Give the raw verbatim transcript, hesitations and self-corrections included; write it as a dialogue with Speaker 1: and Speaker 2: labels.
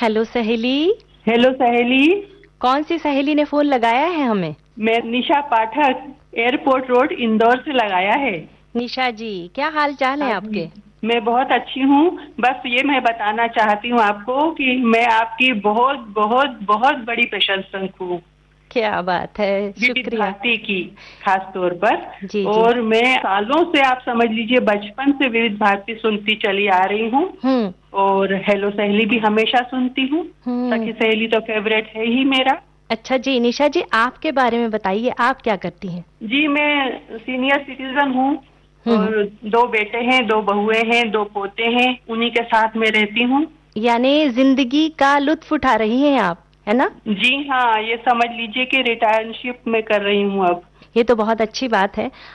Speaker 1: Hello सहेली।
Speaker 2: Hello सहेली।
Speaker 1: कौन सी सहेली ने फोन लगाया है हमें?
Speaker 2: मैं निशा पाठक, एयरपोर्ट रोड, इंदौर से लगाया है।
Speaker 1: निशा जी, क्या हाल चाल है
Speaker 2: हाँ जी,
Speaker 1: आपके?
Speaker 2: मैं बहुत अच्छी हूँ। बस ये मैं बताना चाहती हूँ आपको कि मैं आपकी बहुत बहुत बहुत बड़ी प्रशंसक हूँ,
Speaker 1: क्या बात है,
Speaker 2: विविध
Speaker 1: शुक्रिया।
Speaker 2: भारती की खास तौर पर।
Speaker 1: जी जी।
Speaker 2: और मैं सालों से, आप समझ लीजिए बचपन से विविध भारती सुनती चली आ रही हूँ।
Speaker 1: हम्म
Speaker 2: और हेलो सहेली भी हमेशा सुनती हूँ।
Speaker 1: हम्म।
Speaker 2: सखी सहेली तो फेवरेट है ही मेरा।
Speaker 1: अच्छा जी, निशा जी आपके बारे में बताइए, आप क्या करती हैं?
Speaker 2: जी, मैं सीनियर सिटीजन हूँ।
Speaker 1: हम्म।
Speaker 2: और दो बेटे हैं, दो बहुएं हैं, दो पोते हैं, उन्हीं के साथ में रहती हूँ।
Speaker 1: यानी जिंदगी का लुत्फ उठा रही हैं आप, है ना?
Speaker 2: जी हाँ, ये समझ लीजिए कि रिटायरशिप में कर रही हूँ अब।
Speaker 1: ये तो बहुत अच्छी बात है।